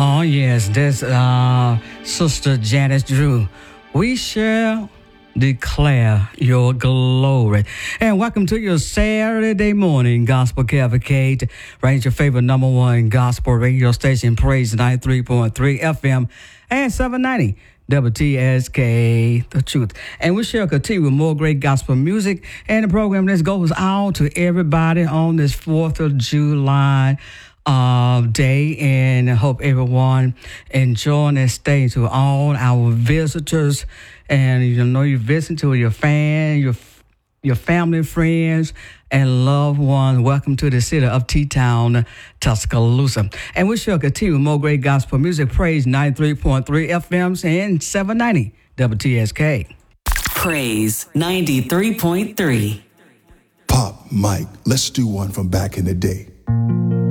Oh, yes, that's Sister Janice Drew. We shall declare your glory. And welcome to your Saturday morning gospel cavalcade. Right, your favorite number one gospel radio station, Praise 93.3 FM and 790. WTSK, the truth. And we shall continue with more great gospel music and the program. This goes out to everybody on this 4th of July day, and I hope everyone enjoying this day. To all our visitors, and you visit to your your family, friends, and loved ones. Welcome to the city of T-Town, Tuscaloosa. And we shall continue with more great gospel music. Praise 93.3 FMs and 790 WTSK. Praise 93.3. Pop, Mike, let's do one from back in the day.